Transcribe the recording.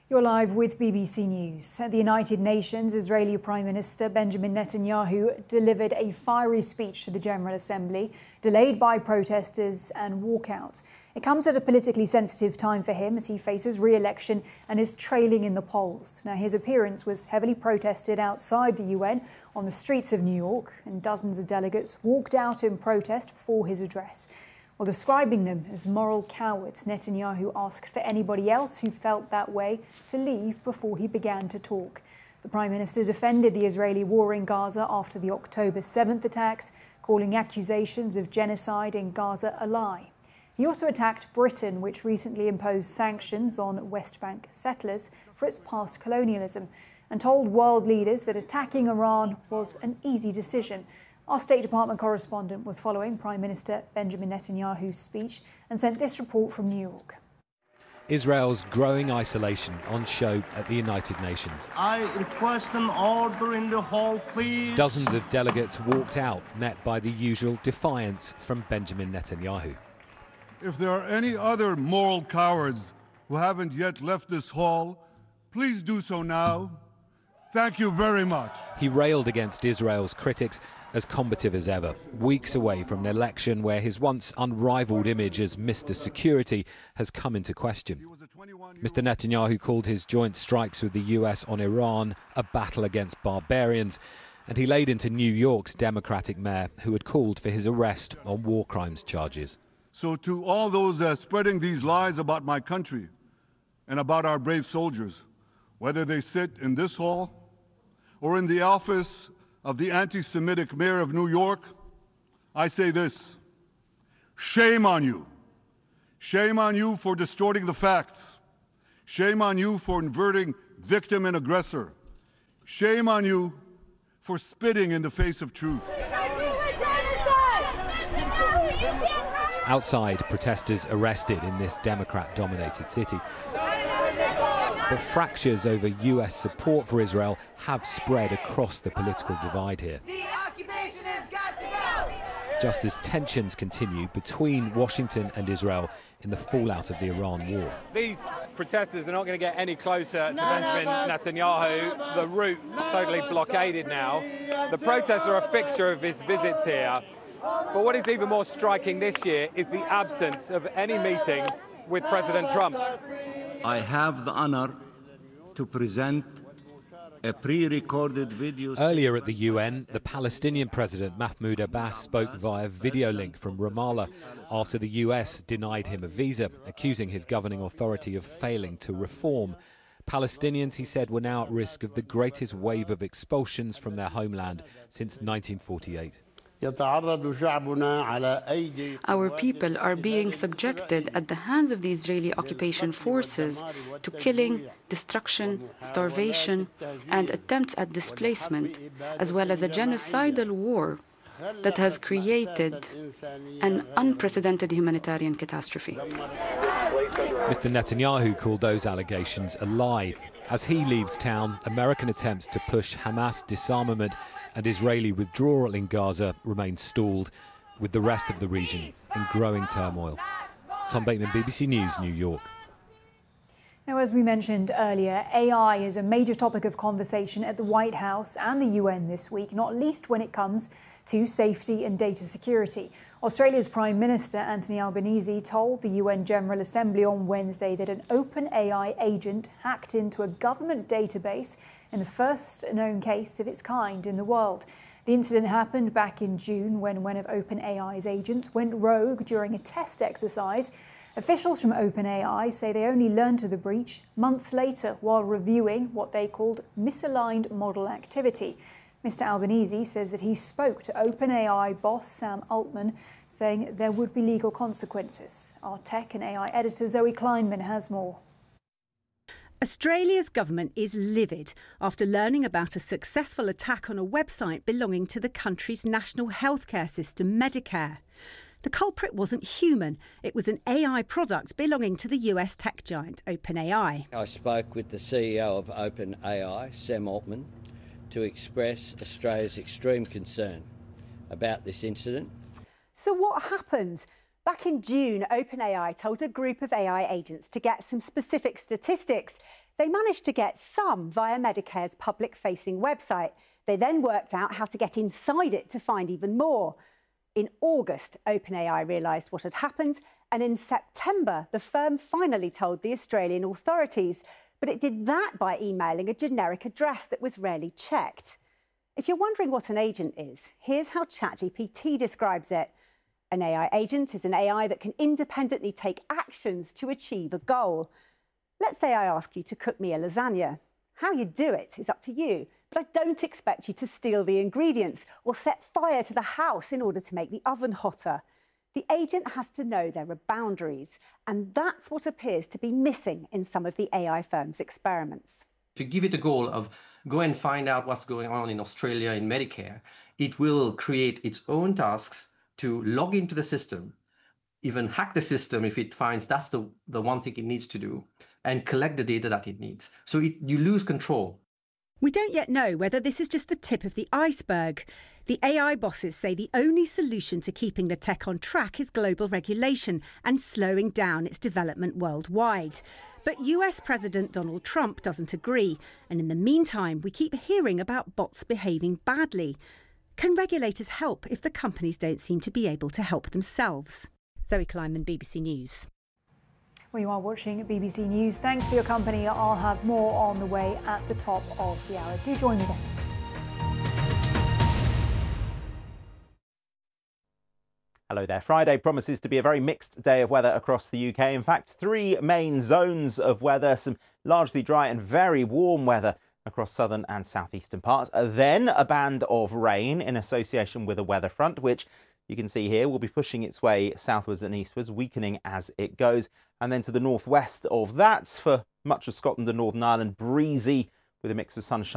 You're live with BBC News. At the United Nations, Israeli Prime Minister Benjamin Netanyahu delivered a fiery speech to the General Assembly, delayed by protesters and walkouts. It comes at a politically sensitive time for him as he faces re-election and is trailing in the polls. Now, his appearance was heavily protested outside the UN on the streets of New York, and dozens of delegates walked out in protest for his address. While describing them as moral cowards, Netanyahu asked for anybody else who felt that way to leave before he began to talk. The Prime Minister defended the Israeli war in Gaza after the October 7th attacks, calling accusations of genocide in Gaza a lie. He also attacked Britain, which recently imposed sanctions on West Bank settlers for its past colonialism, and told world leaders that attacking Iran was an easy decision. Our State Department correspondent was following Prime Minister Benjamin Netanyahu's speech and sent this report from New York. Israel's growing isolation on show at the United Nations. I request an order in the hall, please. Dozens of delegates walked out, met by the usual defiance from Benjamin Netanyahu. If there are any other moral cowards who haven't yet left this hall, please do so now. Thank you very much. He railed against Israel's critics, as combative as ever, weeks away from an election where his once unrivaled image as Mr. Security has come into question. Mr. Netanyahu called his joint strikes with the US on Iran a battle against barbarians, and he laid into New York's Democratic mayor who had called for his arrest on war crimes charges. So to all those spreading these lies about my country and about our brave soldiers, whether they sit in this hall or in the office of the anti-Semitic mayor of New York, I say this: shame on you. Shame on you for distorting the facts. Shame on you for inverting victim and aggressor. Shame on you for spitting in the face of truth. Outside, protesters arrested in this Democrat-dominated city. But fractures over US support for Israel have spread across the political divide here. The occupation has got to go! Just as tensions continue between Washington and Israel in the fallout of the Iran war. These protesters are not going to get any closer to Benjamin Netanyahu. The route totally blockaded now. The protests are a fixture of his visits here. But what is even more striking this year is the absence of any meeting with President Trump. I have the honor to present a pre-recorded video. Earlier at the UN, the Palestinian President Mahmoud Abbas spoke via video link from Ramallah after the US denied him a visa, accusing his governing authority of failing to reform. Palestinians, he said, were now at risk of the greatest wave of expulsions from their homeland since 1948. Our people are being subjected at the hands of the Israeli occupation forces to killing, destruction, starvation, and attempts at displacement, as well as a genocidal war that has created an unprecedented humanitarian catastrophe. Mr. Netanyahu called those allegations a lie. As he leaves town, American attempts to push Hamas disarmament and Israeli withdrawal in Gaza remain stalled, with the rest of the region in growing turmoil. Tom Bateman, BBC News, New York. Now, as we mentioned earlier, AI is a major topic of conversation at the White House and the UN this week, not least when it comes to safety and data security. Australia's Prime Minister Anthony Albanese told the UN General Assembly on Wednesday that an OpenAI agent hacked into a government database in the first known case of its kind in the world. The incident happened back in June when one of OpenAI's agents went rogue during a test exercise. Officials from OpenAI say they only learned of the breach months later while reviewing what they called misaligned model activity. Mr. Albanese says that he spoke to OpenAI boss Sam Altman, saying there would be legal consequences. Our tech and AI editor Zoe Kleinman has more. Australia's government is livid after learning about a successful attack on a website belonging to the country's national healthcare system, Medicare. The culprit wasn't human. It was an AI product belonging to the US tech giant OpenAI. I spoke with the CEO of OpenAI, Sam Altman, to express Australia's extreme concern about this incident. So what happened? Back in June, OpenAI told a group of AI agents to get some specific statistics. They managed to get some via Medicare's public-facing website. They then worked out how to get inside it to find even more. In August, OpenAI realised what had happened, and in September, the firm finally told the Australian authorities. But it did that by emailing a generic address that was rarely checked. If you're wondering what an agent is, here's how ChatGPT describes it. An AI agent is an AI that can independently take actions to achieve a goal. Let's say I ask you to cook me a lasagna. How you do it is up to you, but I don't expect you to steal the ingredients or set fire to the house in order to make the oven hotter. The agent has to know there are boundaries, and that's what appears to be missing in some of the AI firms' experiments. If you give it a goal of go and find out what's going on in Australia in Medicare, it will create its own tasks to log into the system, even hack the system if it finds that's the one thing it needs to do, and collect the data that it needs. So you lose control. We don't yet know whether this is just the tip of the iceberg. The AI bosses say the only solution to keeping the tech on track is global regulation and slowing down its development worldwide. But US President Donald Trump doesn't agree. And in the meantime, we keep hearing about bots behaving badly. Can regulators help if the companies don't seem to be able to help themselves? Zoe Kleiman, BBC News. Well, you are watching BBC News. Thanks for your company. I'll have more on the way at the top of the hour. Do join me then. Hello there. Friday promises to be a very mixed day of weather across the UK. In fact, 3 main zones of weather, some largely dry and very warm weather across southern and southeastern parts. Then a band of rain in association with a weather front, which you can see here will be pushing its way southwards and eastwards, weakening as it goes. And then to the northwest of that, for much of Scotland and Northern Ireland, breezy with a mix of sunshine